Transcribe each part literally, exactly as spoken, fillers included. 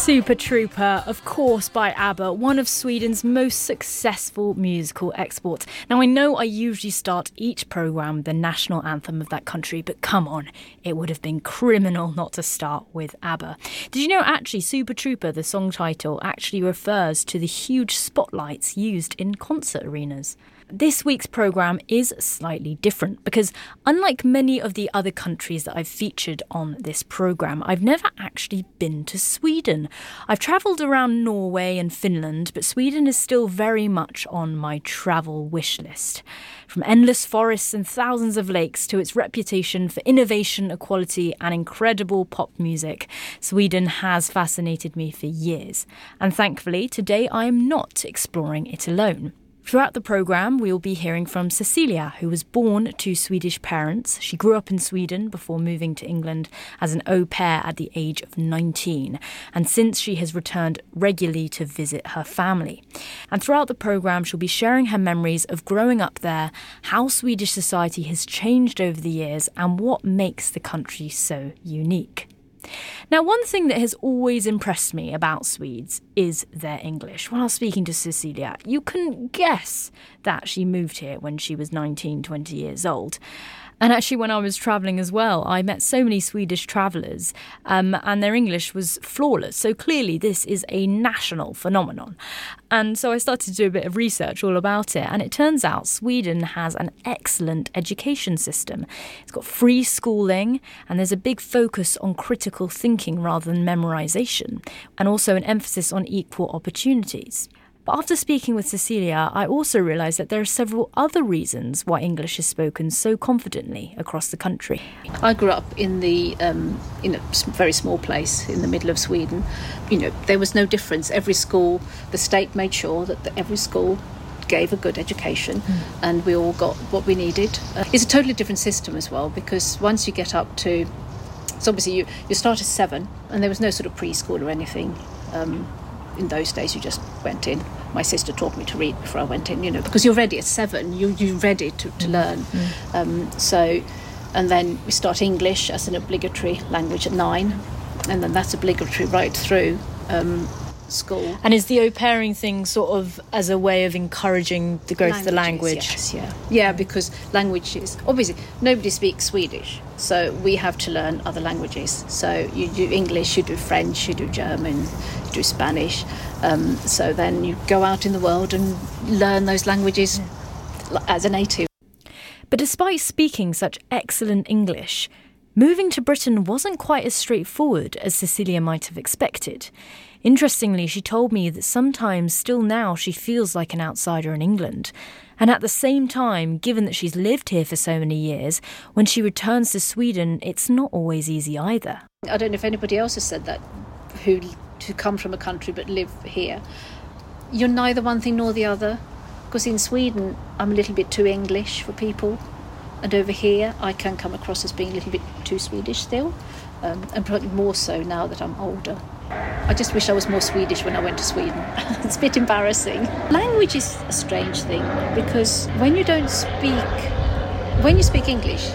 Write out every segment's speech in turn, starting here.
Super Trooper, of course, by ABBA, one of Sweden's most successful musical exports. Now, I know I usually start each programme with the national anthem of that country, but come on, it would have been criminal not to start with ABBA. Did you know, actually, Super Trooper, the song title, actually refers to the huge spotlights used in concert arenas? This week's programme is slightly different because, unlike many of the other countries that I've featured on this programme, I've never actually been to Sweden. I've travelled around Norway and Finland, but Sweden is still very much on my travel wish list. From endless forests and thousands of lakes to its reputation for innovation, equality and incredible pop music, Sweden has fascinated me for years. And thankfully, today I am not exploring it alone. Throughout the programme, we will be hearing from Cecilia, who was born to Swedish parents. She grew up in Sweden before moving to England as an au pair at the age of nineteen. And since she has returned regularly to visit her family. And throughout the programme, she'll be sharing her memories of growing up there, how Swedish society has changed over the years, and what makes the country so unique. Now, one thing that has always impressed me about Swedes is their English. When I was speaking to Cecilia, you couldn't guess that she moved here when she was nineteen, twenty years old. And actually, when I was travelling as well, I met so many Swedish travellers um, and their English was flawless. So clearly this is a national phenomenon. And so I started to do a bit of research all about it. And it turns out Sweden has an excellent education system. It's got free schooling and there's a big focus on critical thinking rather than memorisation, and also an emphasis on equal opportunities. But after speaking with Cecilia, I also realised that there are several other reasons why English is spoken so confidently across the country. I grew up in the um, in a very small place in the middle of Sweden. You know, there was no difference. Every school, the state made sure that the, every school gave a good education mm. and we all got what we needed. Uh, it's a totally different system as well, because once you get up to... So obviously you, you start at seven and there was no sort of preschool or anything. Um, In those days, you just went in. My sister taught me to read before I went in, you know, because you're ready at seven, you, you're ready to, to learn. Mm. Um, so, and then we start English as an obligatory language at nine, and then that's obligatory right through um, school. And is the au pairing thing sort of as a way of encouraging the growth Languages, of the language? Yes, yeah. Yeah, because languages, obviously, nobody speaks Swedish, so we have to learn other languages. So you do English, you do French, you do German, you do Spanish. Um, so then you go out in the world and learn those languages yeah. as a native. But despite speaking such excellent English, moving to Britain wasn't quite as straightforward as Cecilia might have expected. Interestingly, she told me that sometimes, still now, she feels like an outsider in England. And at the same time, given that she's lived here for so many years, when she returns to Sweden, it's not always easy either. I don't know if anybody else has said that, who, who come from a country but live here. You're neither one thing nor the other. Because in Sweden, I'm a little bit too English for people. And over here, I can come across as being a little bit too Swedish still. Um, and probably more so now that I'm older. I just wish I was more Swedish when I went to Sweden. It's a bit embarrassing. Language is a strange thing because when you don't speak, when you speak English,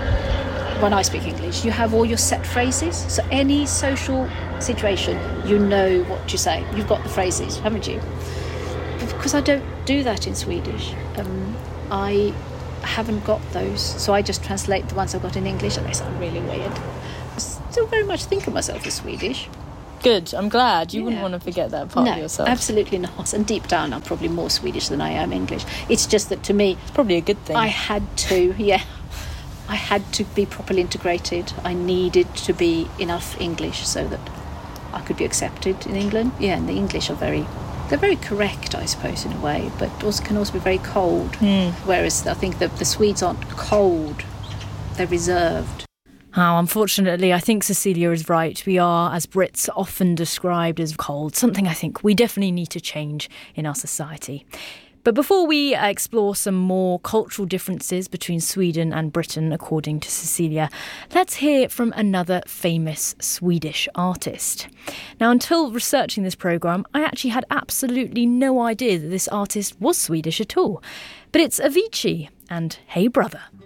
when I speak English, you have all your set phrases. So any social situation, you know what to say. You've got the phrases, haven't you? But because I don't do that in Swedish, um, I haven't got those. So I just translate the ones I've got in English and they sound really weird. I still very much think of myself as Swedish. Good, I'm glad. You yeah. wouldn't want to forget that part no, of yourself. Absolutely not. And deep down, I'm probably more Swedish than I am English. It's just that to me... It's probably a good thing. I had to, yeah. I had to be properly integrated. I needed to be enough English so that I could be accepted in England. Yeah, and the English are very... They're very correct, I suppose, in a way, but also can also be very cold. Mm. Whereas I think that the Swedes aren't cold. They're reserved. Oh, unfortunately, I think Cecilia is right. We are, as Brits, often described as cold, something I think we definitely need to change in our society. But before we explore some more cultural differences between Sweden and Britain, according to Cecilia, let's hear from another famous Swedish artist. Now, until researching this programme, I actually had absolutely no idea that this artist was Swedish at all. But it's Avicii and Hey Brother.